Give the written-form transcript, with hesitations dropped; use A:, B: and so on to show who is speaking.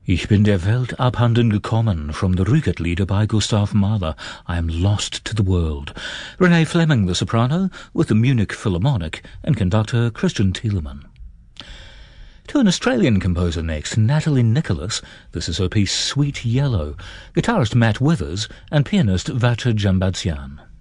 A: Ich bin der Welt abhanden gekommen, from the Rückert-Lieder by Gustav Mahler. I am lost to the world. Renee Fleming, the soprano, with the Munich Philharmonic, and conductor Christian Thielemann. To an Australian composer next, Natalie Nicholas. This is her piece Sweet Yellow, guitarist Matt Withers, and pianist Vacha Jambadzian.